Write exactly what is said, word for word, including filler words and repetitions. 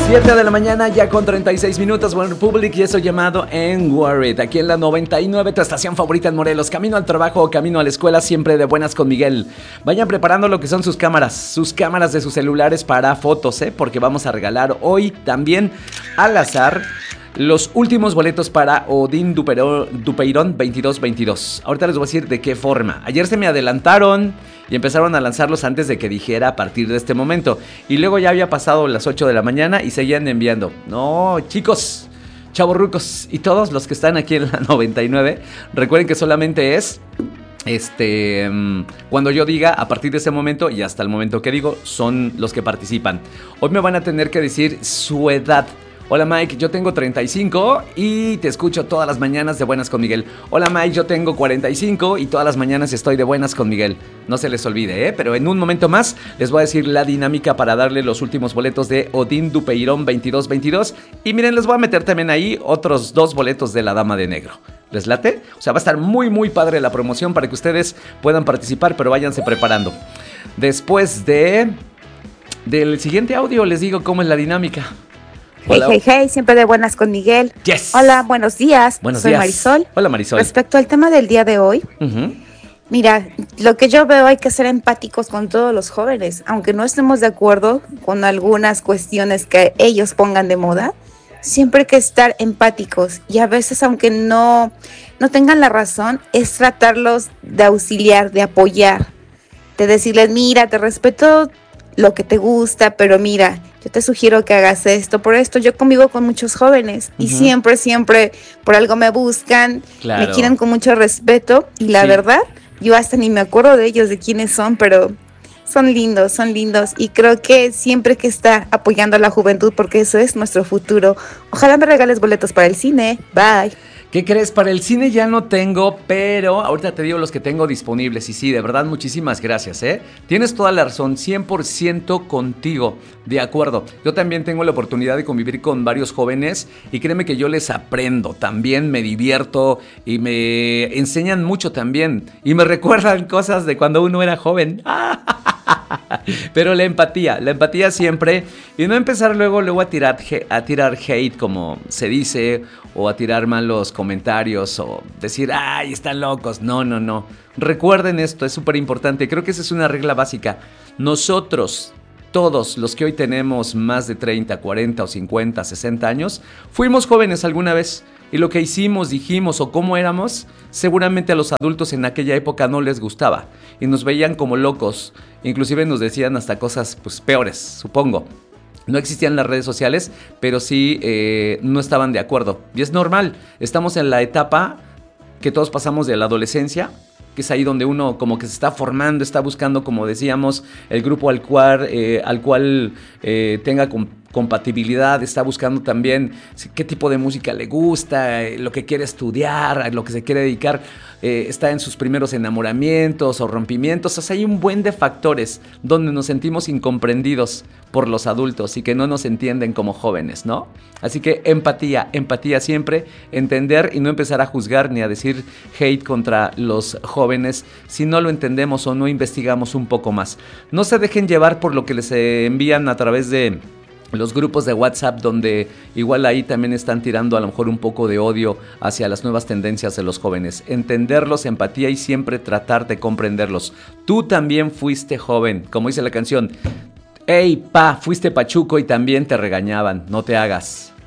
siete de la mañana, ya con treinta y seis minutos, One Republic y eso llamado en Worried, aquí en la noventa y nueve, tu estación favorita en Morelos. Camino al trabajo o camino a la escuela, siempre de buenas con Miguel. Vayan preparando lo que son sus cámaras, sus cámaras de sus celulares para fotos, ¿eh? Porque vamos a regalar hoy también al azar los últimos boletos para Odín Dupeirón veintidós veintidós. Ahorita les voy a decir de qué forma. Ayer se me adelantaron y empezaron a lanzarlos antes de que dijera a partir de este momento. Y luego ya había pasado las ocho de la mañana y seguían enviando. No, chicos, chavorrucos y todos los que están aquí en la noventa y nueve, recuerden que solamente es Este, cuando yo diga, a partir de ese momento y hasta el momento que digo, son los que participan. Hoy me van a tener que decir su edad. Hola Mike, yo tengo treinta y cinco y te escucho todas las mañanas de Buenas con Miguel. Hola Mike, yo tengo cuarenta y cinco y todas las mañanas estoy de Buenas con Miguel. No se les olvide, ¿eh? Pero en un momento más les voy a decir la dinámica para darle los últimos boletos de Odín Dupeirón veintidós veintidós. Y miren, les voy a meter también ahí otros dos boletos de la Dama de Negro. ¿Les late? O sea, va a estar muy muy padre la promoción para que ustedes puedan participar, pero váyanse preparando. Después de... del siguiente audio les digo cómo es la dinámica. Hey, hey, hey, siempre de Buenas con Miguel. Yes. Hola, buenos días. Buenos Soy días. Marisol. Hola, Marisol. Respecto al tema del día de hoy, Uh-huh. mira, lo que yo veo, hay que ser empáticos con todos los jóvenes, aunque no estemos de acuerdo con algunas cuestiones que ellos pongan de moda. Siempre hay que estar empáticos y a veces, aunque no, no tengan la razón, es tratarlos de auxiliar, de apoyar, de decirles, mira, te respeto lo que te gusta, pero mira, yo te sugiero que hagas esto. Por esto yo convivo con muchos jóvenes y Uh-huh. siempre, siempre por algo me buscan, Claro. me quieren con mucho respeto y la Sí. verdad, yo hasta ni me acuerdo de ellos, de quiénes son, pero son lindos, son lindos y creo que siempre hay que estar apoyando a la juventud porque eso es nuestro futuro. Ojalá me regales boletos para el cine. Bye. ¿Qué crees? Para el cine ya no tengo, pero ahorita te digo los que tengo disponibles. Y sí, de verdad, muchísimas gracias, ¿eh? Tienes toda la razón, cien por ciento contigo, de acuerdo. Yo también tengo la oportunidad de convivir con varios jóvenes y créeme que yo les aprendo, también me divierto y me enseñan mucho también. Y me recuerdan cosas de cuando uno era joven. Pero la empatía, la empatía siempre. Y no empezar luego, luego a tirar, a tirar hate, como se dice, o a tirar malos comentarios, o decir, ay, están locos. No, no, no. Recuerden esto, es súper importante. Creo que esa es una regla básica. Nosotros, todos los que hoy tenemos más de treinta, cuarenta o cincuenta, sesenta años, fuimos jóvenes alguna vez. Y lo que hicimos, dijimos o cómo éramos, seguramente a los adultos en aquella época no les gustaba. Y nos veían como locos. Inclusive nos decían hasta cosas pues peores, supongo. No existían las redes sociales, pero sí eh, no estaban de acuerdo. Y es normal, estamos en la etapa que todos pasamos de la adolescencia, que es ahí donde uno como que se está formando, está buscando, como decíamos, el grupo al cual, eh, al cual eh, tenga com- compatibilidad, está buscando también qué tipo de música le gusta, eh, lo que quiere estudiar, a lo que se quiere dedicar, eh, está en sus primeros enamoramientos o rompimientos. O sea, hay un buen de factores donde nos sentimos incomprendidos por los adultos y que no nos entienden como jóvenes, ¿no? Así que empatía, empatía siempre, entender y no empezar a juzgar ni a decir hate contra los jóvenes si no lo entendemos o no investigamos un poco más. No se dejen llevar por lo que les envían a través de los grupos de WhatsApp, donde igual ahí también están tirando a lo mejor un poco de odio hacia las nuevas tendencias de los jóvenes. Entenderlos, empatía y siempre tratar de comprenderlos. Tú también fuiste joven, como dice la canción. Ey, pa, fuiste pachuco y también te regañaban, no te hagas.